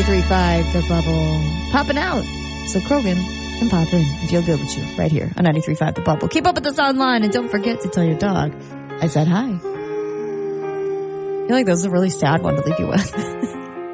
93.5 The Bubble. Popping out. So Krogan can pop in and feel good with you right here on 93.5 The Bubble. Keep up with us online and don't forget to tell your dog I said hi. I feel like that was a really sad one to leave you with.